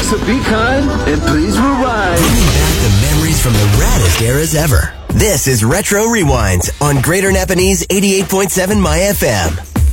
So be kind and please rewind. Bringing back the memories from the raddest eras ever. This is Retro Rewind on Greater Napanese 88.7 My FM.